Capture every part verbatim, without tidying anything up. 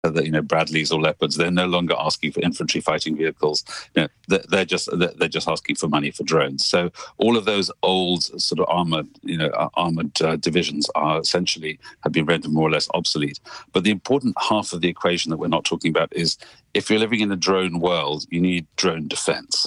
the, you know, Bradleys or Leopards. They're no longer asking for infantry fighting vehicles. You know, they're just they're just asking for money for drones. So all of those old sort of armored, you know, armored uh, divisions are essentially have been rendered more or less obsolete. But the important half of the equation that we're not talking about is if you're living in a drone world, you need drone defense.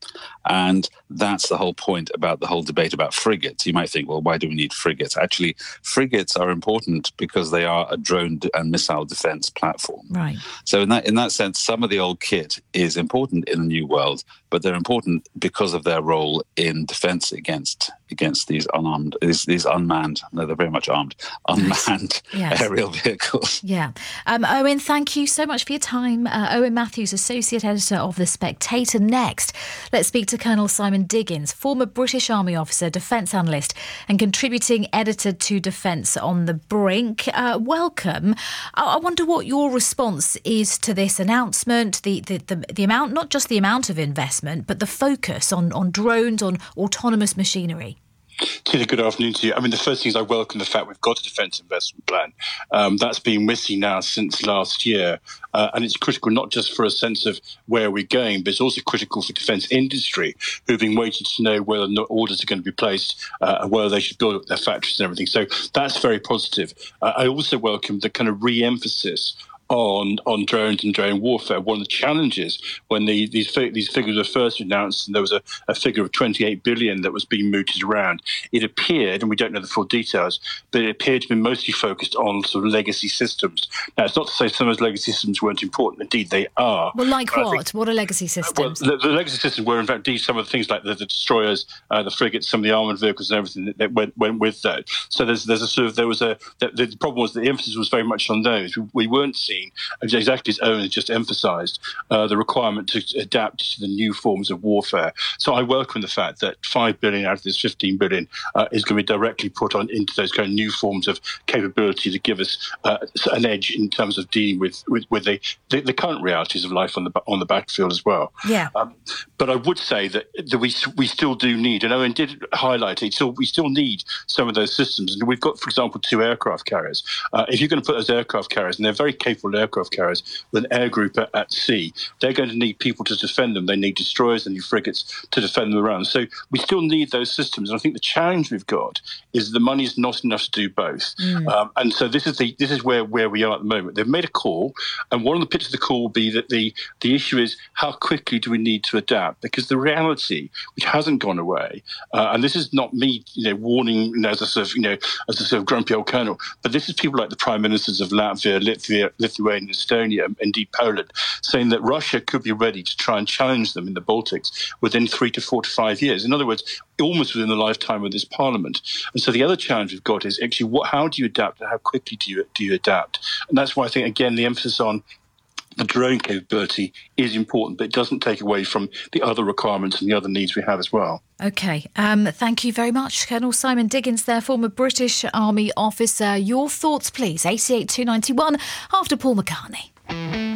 And that's the whole point about the whole debate about frigates. You might think, well, why do we need frigates? Actually, frigates are important because they are a drone and missile defense platform. Right. So in that in that sense, some of the old kit is important in the new world, but they're important because of their role in defense against against these unarmed, these, these unmanned, no, they're very much armed, unmanned yes. aerial vehicles. Yeah. Um, Owen, thank you so much for your time. Uh, Owen Matthews, Associate Editor of The Spectator. Next, let's speak to Colonel Simon Diggins, former British Army officer, defence analyst and contributing editor to Defence on the Brink. Uh, welcome. I-, I wonder what your response is to this announcement, the, the, the, the amount, not just the amount of investment, but the focus on, on drones, on autonomous machinery. Tina, good afternoon to you. I mean, the first thing is I welcome the fact we've got a defence investment plan. Um, that's been missing now since last year. Uh, and it's critical not just for a sense of where we're going, but it's also critical for defence industry, who've been waiting to know whether or not orders are going to be placed uh, and whether they should build up their factories and everything. So that's very positive. Uh, I also welcome the kind of re-emphasis on on drones and drone warfare. One of the challenges when the, these fi- these figures were first announced, and there was a, a figure of twenty-eight billion that was being mooted around, it appeared, and we don't know the full details, but it appeared to be mostly focused on sort of legacy systems. Now, it's not to say some of those legacy systems weren't important. Indeed, they are. Well, like but what? Think, what are legacy systems? Well, the, the legacy systems were, in fact, indeed some of the things like the, the destroyers, uh, the frigates, some of the armoured vehicles and everything that, that went, went with that. So there's there's a sort of, there was a, the, the problem was that the emphasis was very much on those. We, we weren't seeing, exactly as Owen has just emphasised, uh, the requirement to adapt to the new forms of warfare. So I welcome the fact that five billion out of this fifteen billion uh, is going to be directly put on into those kind of new forms of capability to give us uh, an edge in terms of dealing with with, with the, the, the current realities of life on the on the battlefield as well. Yeah. Um, but I would say that, that we we still do need, and Owen did highlight it, so we still need some of those systems. And we've got, for example, two aircraft carriers. Uh, if you're going to put those aircraft carriers, and they're very capable aircraft carriers with an air group at, at sea, they're going to need people to defend them. They need destroyers, they need frigates to defend them around. So we still need those systems. And I think the challenge we've got is the money's not enough to do both. Mm. Um, and so this is the this is where, where we are at the moment. They've made a call, and one of the bits of the call will be that the, the issue is how quickly do we need to adapt? Because the reality, which hasn't gone away, uh, and this is not me, you know, warning, you know, as a sort of, you know, as a sort of grumpy old colonel, but this is people like the prime ministers of Latvia, Lithuania, Lithuania, Estonia, and indeed Poland, saying that Russia could be ready to try and challenge them in the Baltics within three to four to five years. In other words, almost within the lifetime of this parliament. And so the other challenge we've got is actually what, how do you adapt and how quickly do you do you adapt? And that's why I think, again, the emphasis on the drone capability is important, but it doesn't take away from the other requirements and the other needs we have as well. OK. Um, thank you very much, Colonel Simon Diggins there, former British Army officer. Your thoughts, please. eight eight two nine one after Paul McCartney.